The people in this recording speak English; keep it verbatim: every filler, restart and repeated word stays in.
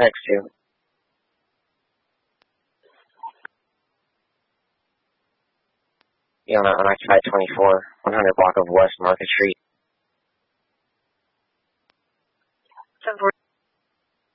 X two. Yeah, on I five twenty-four, one hundred block of West Market Street.